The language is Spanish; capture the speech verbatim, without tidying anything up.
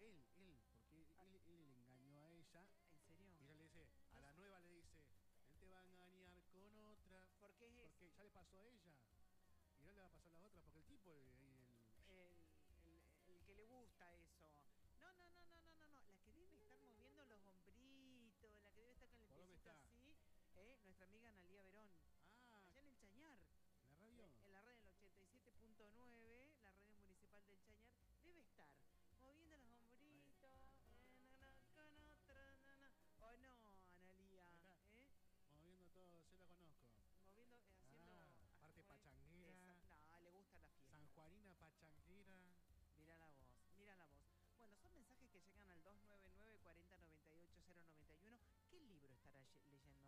él, él, porque Ah. él, él le engañó a ella. ¿En serio? Y ella le dice, a la nueva le dice, él te va a engañar con otra. ¿Por qué es Porque ya le pasó a ella. Y no le va a pasar a la otra, porque el tipo, el, el, el, el, el que le gusta eso? No, no, no, no, no, no, no. La que debe estar moviendo los hombritos, la que debe estar con el ¿por dónde piecito está? así, ¿eh? Nuestra amiga Analía Verón. Ah, Allá en el Chañar. ¿en la radio? En la radio del ochenta y siete punto nueve, la radio municipal del Chañar, debe estar moviendo los hombritos, eh, no, no, con otra, no, no. ¿O no, Analía? ¿Eh? Moviendo todo, yo la conozco. Moviendo, eh, haciendo... Ah, parte ah, pachanguera. esa, no, le gusta la fiesta. Sanjuanina pachanguera. Mira la voz, mira la voz. Bueno, son mensajes que llegan al dos nueve nueve, cuarenta, noventa y ocho, cero noventa y uno. ¿Qué libro estará leyendo?